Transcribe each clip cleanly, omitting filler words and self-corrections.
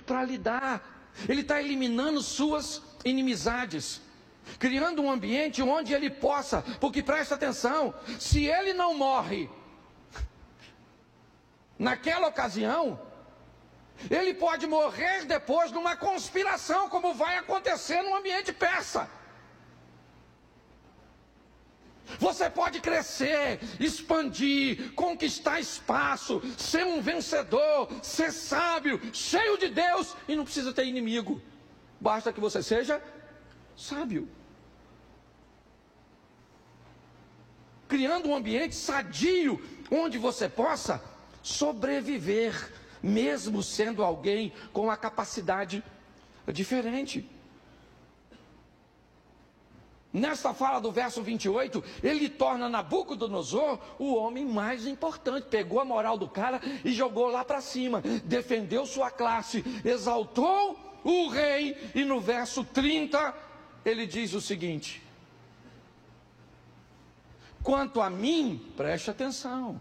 para lidar. Ele está eliminando suas inimizades, criando um ambiente onde ele possa, porque presta atenção, se ele não morre naquela ocasião, ele pode morrer depois numa conspiração, como vai acontecer no ambiente persa. Você pode crescer, expandir, conquistar espaço, ser um vencedor, ser sábio, cheio de Deus, e não precisa ter inimigo. Basta que você seja sábio. Criando um ambiente sadio, onde você possa sobreviver, mesmo sendo alguém com a capacidade diferente. Nesta fala do verso 28, ele torna Nabucodonosor o homem mais importante. Pegou a moral do cara e jogou lá para cima. Defendeu sua classe, exaltou o rei. E no verso 30, ele diz o seguinte: quanto a mim, preste atenção.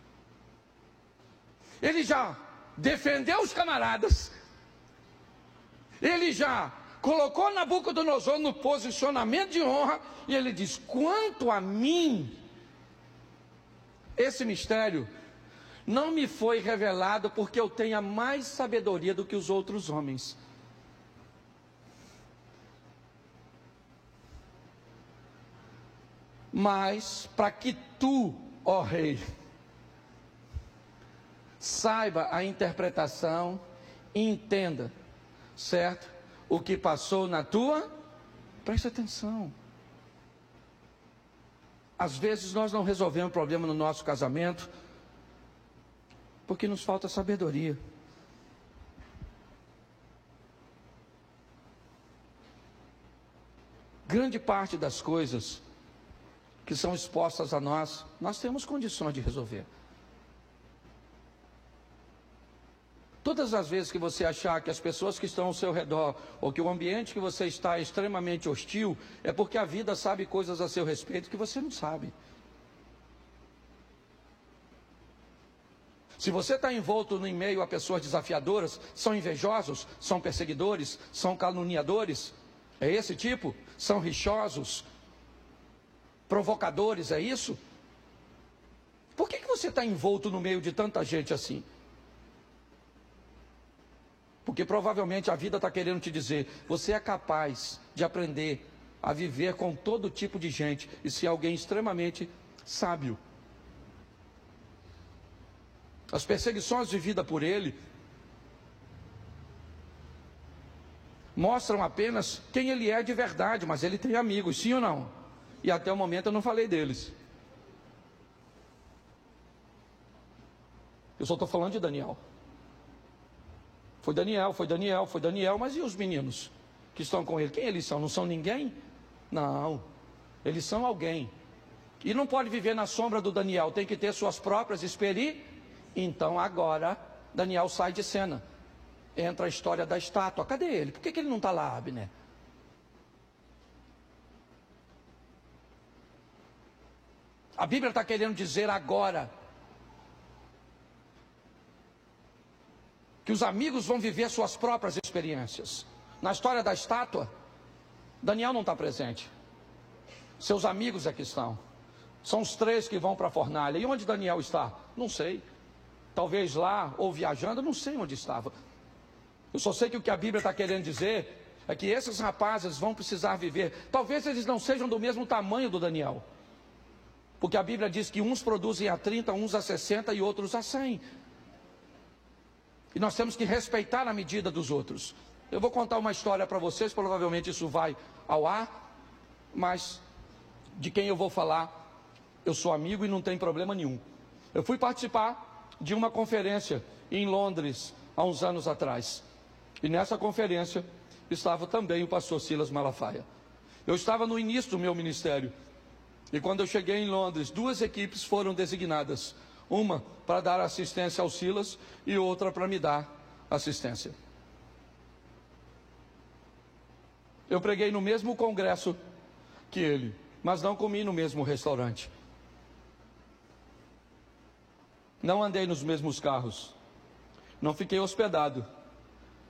Ele já defendeu os camaradas. Ele já colocou Nabucodonosor no posicionamento de honra, e ele diz: quanto a mim, esse mistério não me foi revelado porque eu tenha mais sabedoria do que os outros homens. Mas para que tu, ó rei, saiba a interpretação e entenda, certo? O que passou na tua, preste atenção. Às vezes nós não resolvemos problema no nosso casamento porque nos falta sabedoria. Grande parte das coisas que são expostas a nós temos condições de resolver. Todas as vezes que você achar que as pessoas que estão ao seu redor, ou que o ambiente que você está é extremamente hostil, é porque a vida sabe coisas a seu respeito que você não sabe. Se você está envolto em meio a pessoas desafiadoras, são invejosos, são perseguidores, são caluniadores, é esse tipo? São rixosos, provocadores, é isso? Por que você está envolto no meio de tanta gente assim? Porque provavelmente a vida está querendo te dizer: você é capaz de aprender a viver com todo tipo de gente e ser alguém extremamente sábio. As perseguições vividas por ele mostram apenas quem ele é de verdade, mas ele tem amigos, sim ou não? E até o momento eu não falei deles. Eu só estou falando de Daniel. Foi Daniel, mas e os meninos que estão com ele? Quem eles são? Não são ninguém? Não, eles são alguém. E não pode viver na sombra do Daniel, tem que ter suas próprias experiências. Então agora, Daniel sai de cena. Entra a história da estátua. Cadê ele? Por que ele não está lá, Abner? A Bíblia está querendo dizer agora que os amigos vão viver suas próprias experiências. Na história da estátua, Daniel não está presente. Seus amigos é que estão. São os 3 que vão para a fornalha. E onde Daniel está? Não sei. Talvez lá ou viajando, não sei onde estava. Eu só sei que o que a Bíblia está querendo dizer é que esses rapazes vão precisar viver. Talvez eles não sejam do mesmo tamanho do Daniel. Porque a Bíblia diz que uns produzem a 30, uns a 60 e outros a 100. E nós temos que respeitar a medida dos outros. Eu vou contar uma história para vocês, provavelmente isso vai ao ar, mas de quem eu vou falar, eu sou amigo e não tem problema nenhum. Eu fui participar de uma conferência em Londres, há uns anos atrás. E nessa conferência estava também o pastor Silas Malafaia. Eu estava no início do meu ministério. E quando eu cheguei em Londres, 2 equipes foram designadas. Uma para dar assistência ao Silas e outra para me dar assistência. Eu preguei no mesmo congresso que ele, mas não comi no mesmo restaurante. Não andei nos mesmos carros. Não fiquei hospedado